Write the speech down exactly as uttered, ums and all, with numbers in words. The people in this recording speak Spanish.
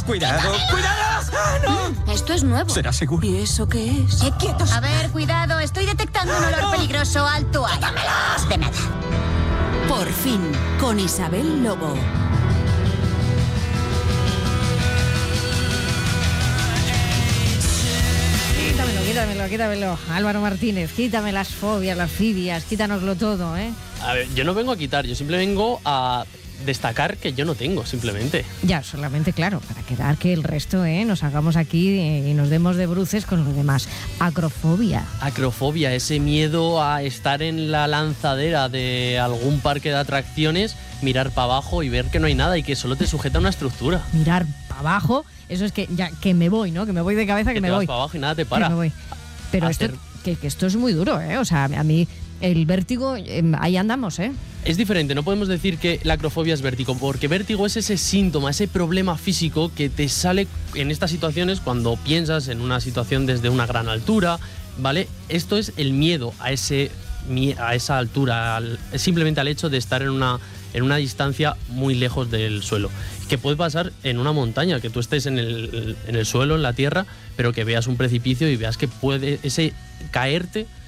¡Cuidado! ¡Cuidado! ¡Ah, no! Esto es nuevo. ¿Será seguro? ¿Y eso qué es? ¡Eh, quietos! A ver, cuidado. Estoy detectando un olor peligroso. Alto ahí. De nada. Por fin, con Isabel Lobo. Quítamelo, quítamelo, quítamelo. Álvaro Martínez, quítame las fobias, las fibias, quítanoslo todo, ¿eh? A ver, yo no vengo a quitar, yo simplemente vengo a destacar que yo no tengo, simplemente. Ya, solamente, claro, para quedar que el resto, ¿eh? Nos hagamos aquí eh, y nos demos de bruces con los demás. Acrofobia. Acrofobia, ese miedo a estar en la lanzadera de algún parque de atracciones, mirar para abajo y ver que no hay nada y que solo te sujeta una estructura. Mirar para abajo, eso es que ya que me voy, ¿no? Que me voy de cabeza, que, que me te voy. vas para abajo y nada te para. Que me voy. Pero Hacer... esto, que, que esto es muy duro, ¿eh? O sea, a mí el vértigo, eh, ahí andamos, ¿eh? Es diferente, no podemos decir que la acrofobia es vértigo, porque vértigo es ese síntoma, ese problema físico que te sale en estas situaciones cuando piensas en una situación desde una gran altura, ¿vale? Esto es el miedo a, ese, a esa altura, al, simplemente al hecho de estar en una, en una distancia muy lejos del suelo. Que puede pasar en una montaña, que tú estés en el, en el suelo, en la tierra, pero que veas un precipicio y veas que puede ese caerte